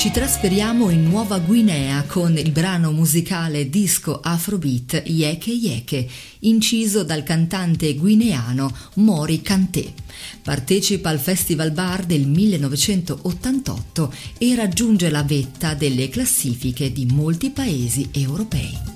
Ci trasferiamo in Nuova Guinea con il brano musicale disco Afrobeat Yeke Yeke, inciso dal cantante guineano Mori Kanté. Partecipa al Festival Bar del 1988 e raggiunge la vetta delle classifiche di molti paesi europei.